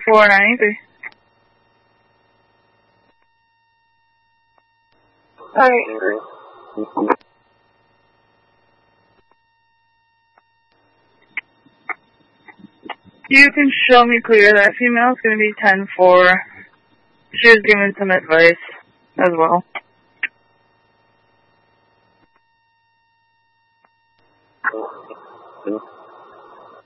493. Alright. You can show me clear. That female's going to be 10-4. She was given some advice as well.